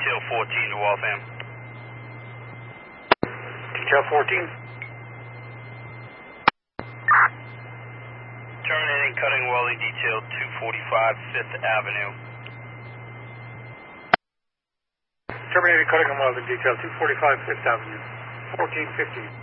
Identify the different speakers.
Speaker 1: Detail 14 to Waltham.
Speaker 2: Detail 14.
Speaker 1: Terminating cutting welding detail 245 5th Avenue.
Speaker 2: Terminating cutting and welding detail 245 5th Avenue. 1450.